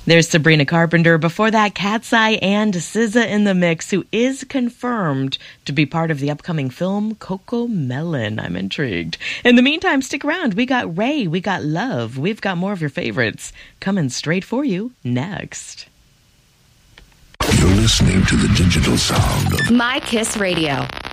There's Sabrina Carpenter. Before that, Cat's Eye and SZA in the mix, who is confirmed to be part of the upcoming film Coco Melon. I'm intrigued. In the meantime, stick around. We got Ray, we got Love, we've got more of your favorites coming straight for you next. You're listening to the digital sound of My Kiss Radio.